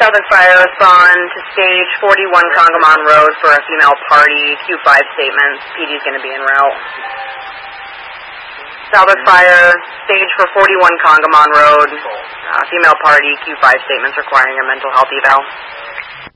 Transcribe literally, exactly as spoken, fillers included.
Southwick Fire respond to stage forty-one Congamon Road for a female party. Q five statements. P D's going to be en route. Southwick Fire, stage for forty-one Congamon Road. Uh, female party. Q five statements requiring a mental health eval.